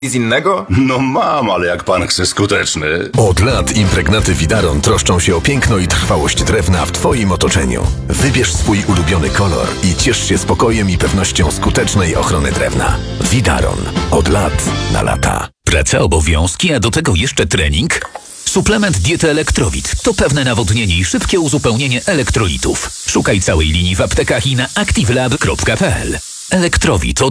Nic innego? No mam, ale jak pan chce skuteczny. Od lat impregnaty Widaron troszczą się o piękno i trwałość drewna w Twoim otoczeniu. Wybierz swój ulubiony kolor i ciesz się spokojem i pewnością skutecznej ochrony drewna. Widaron. Od lat na lata. Praca, obowiązki, a do tego jeszcze trening? Suplement diety Elektrowit to pewne nawodnienie i szybkie uzupełnienie elektrolitów. Szukaj całej linii w aptekach i na activelab.pl. Elektrowit